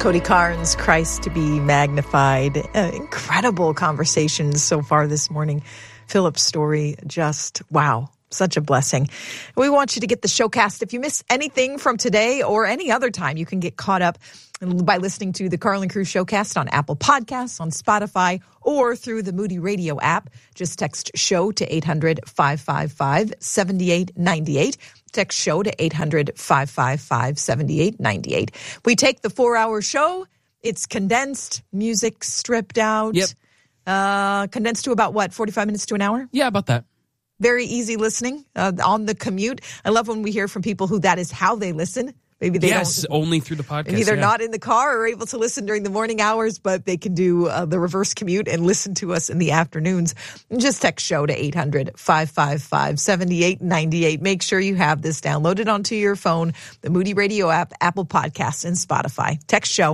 Cody Carnes, Christ to be magnified. Incredible conversations so far this morning. Philip's story, just wow. Such a blessing. We want you to get the showcast. If you miss anything from today or any other time, you can get caught up by listening to the Carl and Crew Showcast on Apple Podcasts, on Spotify, or through the Moody Radio app. Just text SHOW to 800-555-7898. Text SHOW to 800-555-7898. We take the 4-hour show. It's condensed, music stripped out. Yep. Condensed to about, 45 minutes to an hour? Yeah, about that. Very easy listening on the commute. I love when we hear from people who that is how they listen. Maybe they don't, only through the podcast. Maybe they're not in the car or able to listen during the morning hours, but they can do the reverse commute and listen to us in the afternoons. And just text SHOW to 800-555-7898. Make sure you have this downloaded onto your phone, the Moody Radio app, Apple Podcasts, and Spotify. Text SHOW.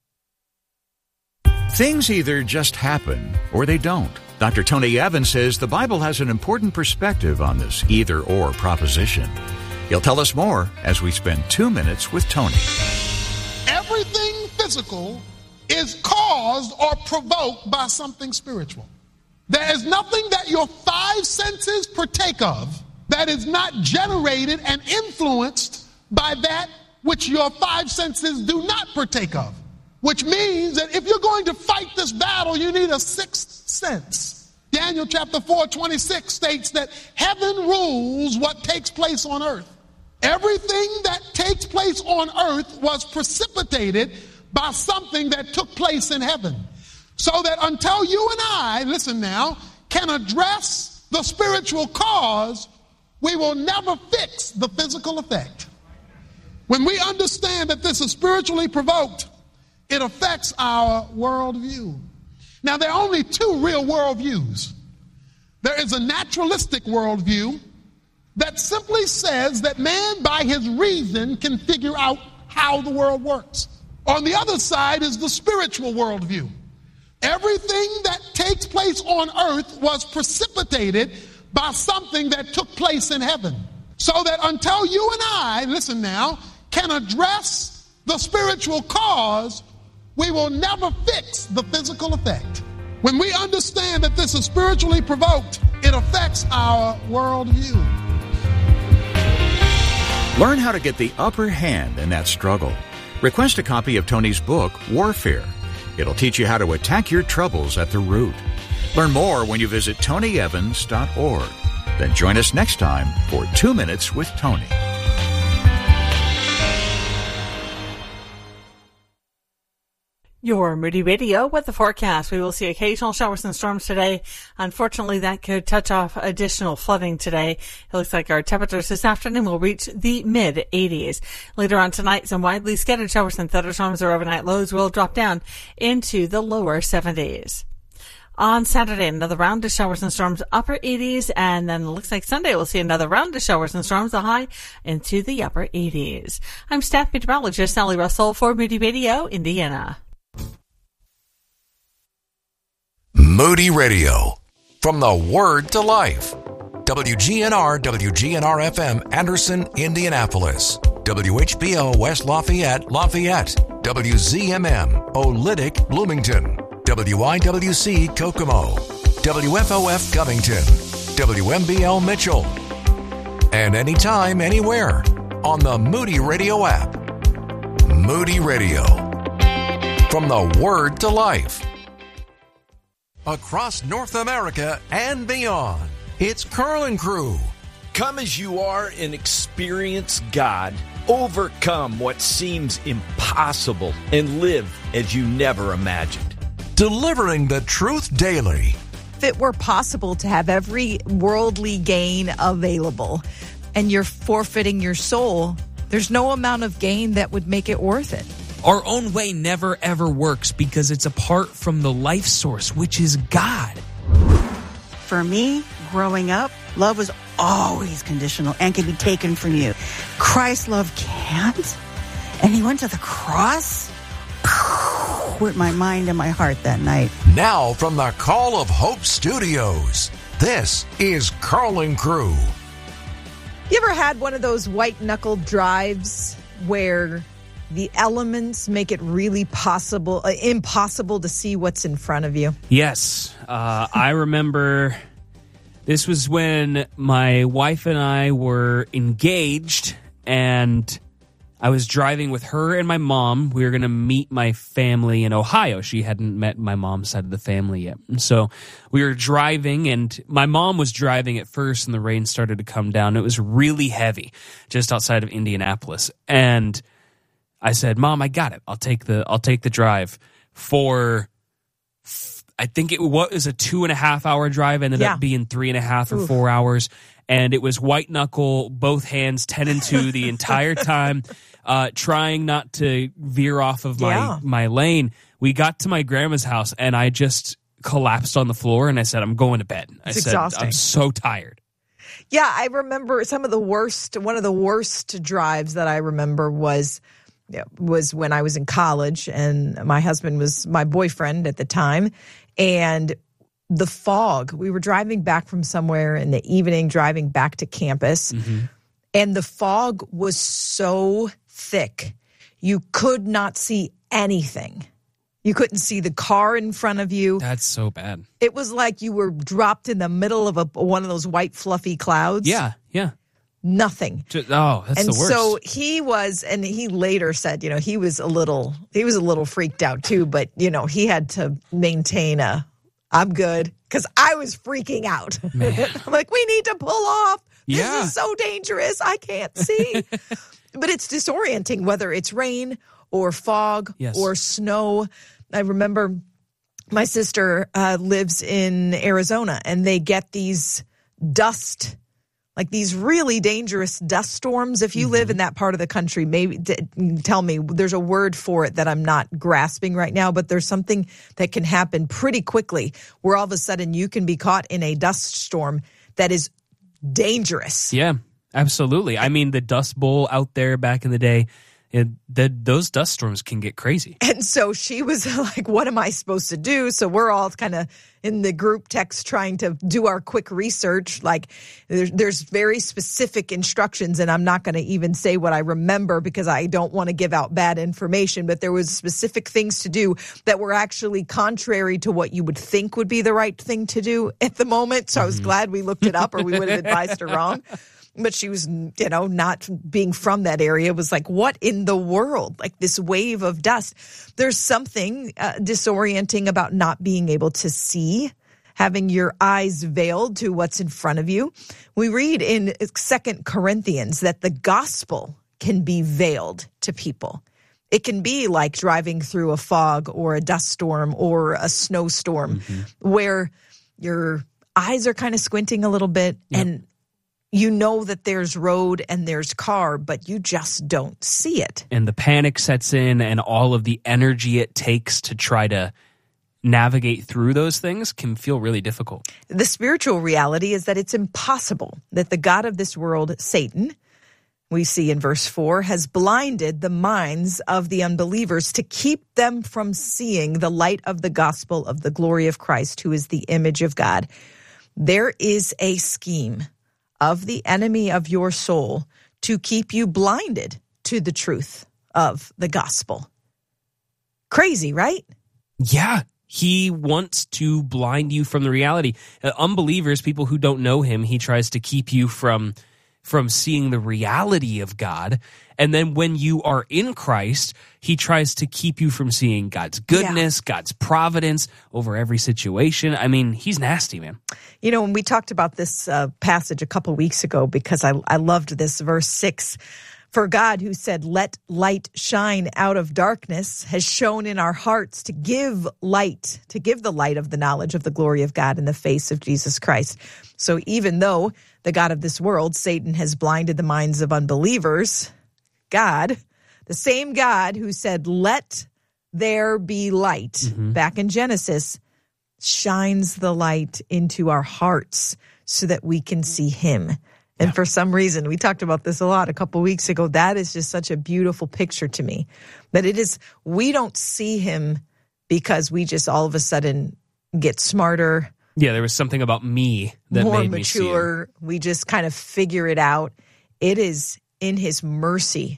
Things either just happen or they don't. Dr. Tony Evans says the Bible has an important perspective on this either-or proposition. He'll tell us more as we spend 2 minutes with Tony. Everything physical is caused or provoked by something spiritual. There is nothing that your five senses partake of that is not generated and influenced by that which your five senses do not partake of. Which means that if you're going to fight this battle, you need a sixth sense. Daniel chapter 4:26 states that heaven rules what takes place on earth. Everything that takes place on earth was precipitated by something that took place in heaven. So that until you and I, listen now, can address the spiritual cause, we will never fix the physical effect. When we understand that this is spiritually provoked, it affects our worldview. Now, there are only two real worldviews. There is a naturalistic worldview that simply says that man, by his reason, can figure out how the world works. On the other side is the spiritual worldview. Everything that takes place on earth was precipitated by something that took place in heaven. So that until you and I, listen now, can address the spiritual cause, we will never fix the physical effect. When we understand that this is spiritually provoked, it affects our worldview. Learn how to get the upper hand in that struggle. Request a copy of Tony's book, Warfare. It'll teach you how to attack your troubles at the root. Learn more when you visit tonyevans.org. Then join us next time for 2 Minutes with Tony. Your Moody Radio with the forecast. We will see occasional showers and storms today. Unfortunately, that could touch off additional flooding today. It looks like our temperatures this afternoon will reach the mid-80s. Later on tonight, some widely scattered showers and thunderstorms or overnight lows will drop down into the lower 70s. On Saturday, another round of showers and storms, upper 80s, and then it looks like Sunday we'll see another round of showers and storms, a high into the upper 80s. I'm staff meteorologist Sally Russell for Moody Radio, Indiana. Moody Radio, from the Word to Life. WGNR, WGNR-FM, Anderson, Indianapolis. WHBO, West Lafayette, Lafayette. WZMM, Olytic, Bloomington. WIWC, Kokomo. WFOF, Covington. WMBL, Mitchell. And anytime, anywhere, on the Moody Radio app. Moody Radio, from the Word to Life. Across North America and beyond, it's Carl and Crew. Come as you are and experience God. Overcome what seems impossible and live as you never imagined. Delivering the truth daily. If it were possible to have every worldly gain available and you're forfeiting your soul, there's no amount of gain that would make it worth it. Our own way never, ever works because it's apart from the life source, which is God. For me, growing up, love was always conditional and can be taken from you. Christ's love can't. And he went to the cross with my mind and my heart that night. Now from the Call of Hope Studios, this is Carl and Crew. You ever had one of those white-knuckled drives where the elements make it really impossible to see what's in front of you. Yes. I remember this was when my wife and I were engaged, and I was driving with her and my mom. We were going to meet my family in Ohio. She hadn't met my mom's side of the family yet. And so we were driving, and my mom was driving at first, and the rain started to come down. It was really heavy just outside of Indianapolis. And I said, Mom, I got it. I'll take the drive. For I think it was a 2.5 hour drive, ended up being 3.5 or 4 hours. And it was white knuckle, both hands 10 and 2 the entire time, trying not to veer off of my lane. We got to my grandma's house, and I just collapsed on the floor, and I said, I'm going to bed. I said, exhausting. I'm so tired. Yeah, I remember one of the worst drives that I remember was when I was in college, and my husband was my boyfriend at the time, and the fog. We were driving back from somewhere in the evening, driving back to campus, and the fog was so thick, you could not see anything. You couldn't see the car in front of you. That's so bad. It was like you were dropped in the middle of one of those white fluffy clouds. Yeah. Nothing. That's the worst. And so he was, and he later said, he was a little freaked out too, but he had to maintain I'm good, because I was freaking out. I'm like, we need to pull off. This is so dangerous. I can't see. But it's disorienting, whether it's rain or fog or snow. I remember my sister lives in Arizona, and they get these dust, like these really dangerous dust storms. If you live in that part of the country, maybe tell me, there's a word for it that I'm not grasping right now, but there's something that can happen pretty quickly where all of a sudden you can be caught in a dust storm that is dangerous. Yeah, absolutely. I mean, the Dust Bowl out there back in the day, those dust storms can get crazy. And so she was like, what am I supposed to do? So we're all kind of in the group text trying to do our quick research. Like there's very specific instructions, and I'm not going to even say what I remember because I don't want to give out bad information, but there was specific things to do that were actually contrary to what you would think would be the right thing to do at the moment. So I was glad we looked it up, or we would have advised her wrong. But she was, not being from that area, was like, what in the world? Like this wave of dust. There's something disorienting about not being able to see, having your eyes veiled to what's in front of you. We read in 2 Corinthians that the gospel can be veiled to people. It can be like driving through a fog or a dust storm or a snowstorm where your eyes are kind of squinting a little bit and you know that there's road and there's car, but you just don't see it. And the panic sets in, and all of the energy it takes to try to navigate through those things can feel really difficult. The spiritual reality is that it's impossible that the God of this world, Satan, we see in verse 4, has blinded the minds of the unbelievers to keep them from seeing the light of the gospel of the glory of Christ, who is the image of God. There is a scheme of the enemy of your soul to keep you blinded to the truth of the gospel. Crazy, right? Yeah. He wants to blind you from the reality. Unbelievers, people who don't know him, he tries to keep you from seeing the reality of God. And then when you are in Christ, he tries to keep you from seeing God's goodness, God's providence over every situation. I mean, he's nasty, man. When we talked about this passage a couple weeks ago, because I loved this, verse 6, for God, who said, let light shine out of darkness, has shone in our hearts to give the light of the knowledge of the glory of God in the face of Jesus Christ. So even though the God of this world, Satan, has blinded the minds of unbelievers, God, the same God who said, let there be light, back in Genesis, shines the light into our hearts so that we can see him. And for some reason, we talked about this a lot a couple weeks ago, that is just such a beautiful picture to me. That it is, we don't see him because we just all of a sudden get smarter. Yeah, there was something about me that made me see him. More mature. We just kind of figure it out. It is in his mercy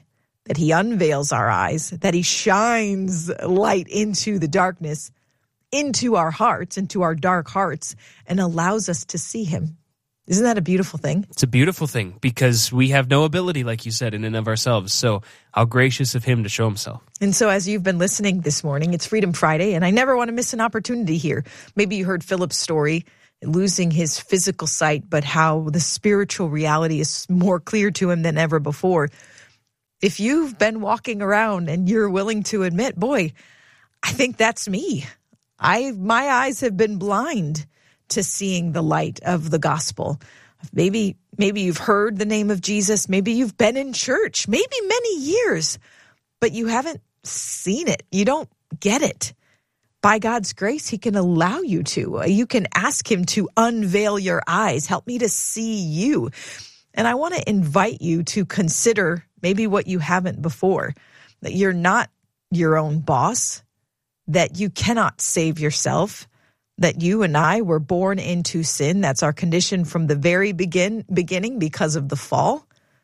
that he unveils our eyes, that he shines light into the darkness, into our hearts, into our dark hearts, and allows us to see him. Isn't that a beautiful thing? It's a beautiful thing because we have no ability, like you said, in and of ourselves. So how gracious of him to show himself. And so as you've been listening this morning, it's Freedom Friday, and I never want to miss an opportunity here. Maybe you heard Philip's story, losing his physical sight, but how the spiritual reality is more clear to him than ever before. If you've been walking around and you're willing to admit, boy, I think that's me. My eyes have been blind to seeing the light of the gospel. Maybe you've heard the name of Jesus. Maybe you've been in church, maybe many years, but you haven't seen it. You don't get it. By God's grace, he can allow you to. You can ask him to unveil your eyes. Help me to see you. And I want to invite you to consider maybe what you haven't before, that you're not your own boss, that you cannot save yourself, that you and I were born into sin. That's our condition from the very beginning because of the fall.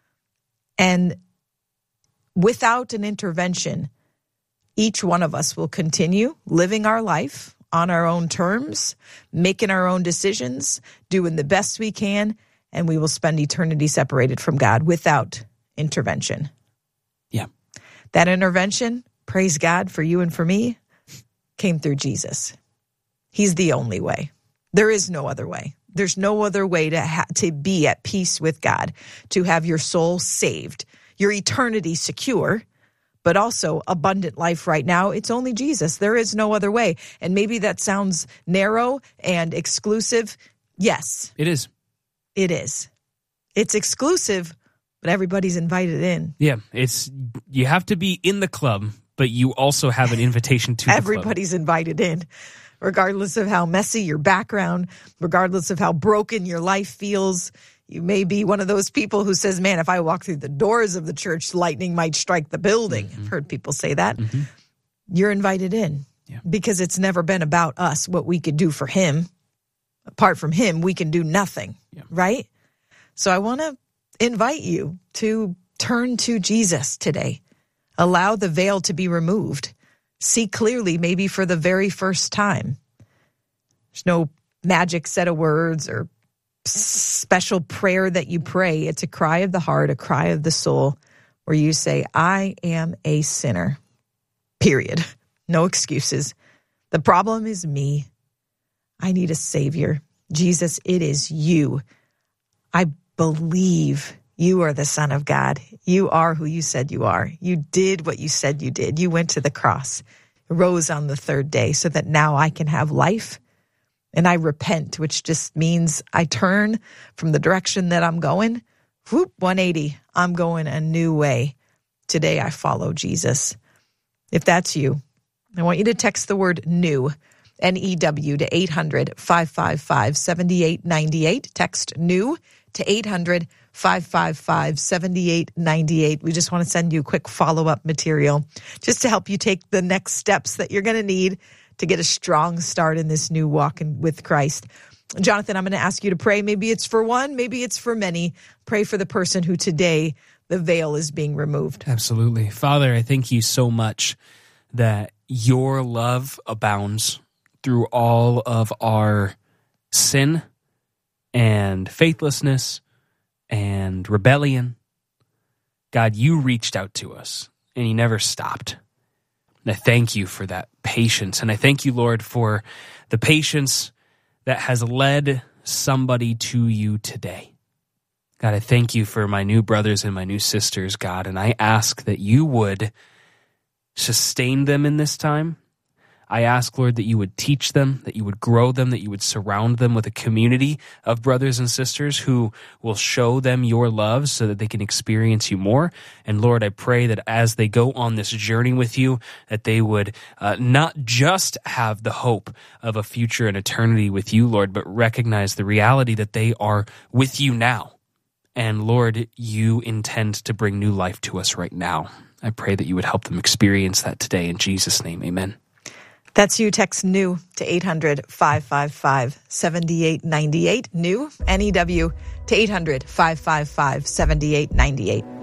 And without an intervention, each one of us will continue living our life on our own terms, making our own decisions, doing the best we can, and we will spend eternity separated from God without intervention. Yeah. That intervention, praise God for you and for me, came through Jesus. He's the only way. There is no other way. There's no other way to be at peace with God, to have your soul saved, your eternity secure, but also abundant life right now. It's only Jesus. There is no other way. And maybe that sounds narrow and exclusive. Yes. It is. It is. It's exclusive, but everybody's invited in. Yeah. You have to be in the club, but you also have an invitation to the Everybody's club. Invited in, regardless of how messy your background, regardless of how broken your life feels. You may be one of those people who says, man, if I walk through the doors of the church, lightning might strike the building. I've heard people say that. You're invited in because it's never been about us, what we could do for him. Apart from him, we can do nothing, right? So I want to invite you to turn to Jesus today. Allow the veil to be removed. See clearly, maybe for the very first time. There's no magic set of words or special prayer that you pray. It's a cry of the heart, a cry of the soul, where you say, I am a sinner, period. No excuses. The problem is me. I need a savior. Jesus, it is you. I believe you are the Son of God. You are who you said you are. You did what you said you did. You went to the cross, rose on the third day so that now I can have life. And I repent, which just means I turn from the direction that I'm going. Whoop, 180. I'm going a new way. Today I follow Jesus. If that's you, I want you to text the word new, N-E-W, to 800-555-7898. Text new to 800-555-7898. We just want to send you quick follow-up material just to help you take the next steps that you're going to need to get a strong start in this new walk with Christ. Jonathan, I'm going to ask you to pray. Maybe it's for one, maybe it's for many. Pray for the person who today the veil is being removed. Absolutely. Father, I thank you so much that your love abounds through all of our sin and faithlessness and rebellion. God, you reached out to us and you never stopped. And I thank you for that patience. And I thank you, Lord, for the patience that has led somebody to you today. God, I thank you for my new brothers and my new sisters, God, and I ask that you would sustain them in this time. I ask, Lord, that you would teach them, that you would grow them, that you would surround them with a community of brothers and sisters who will show them your love so that they can experience you more. And Lord, I pray that as they go on this journey with you, that they would not just have the hope of a future and eternity with you, Lord, but recognize the reality that they are with you now. And Lord, you intend to bring new life to us right now. I pray that you would help them experience that today. In Jesus' name, amen. That's you. Text new to 800-555-7898. New, N-E-W, to 800-555-7898.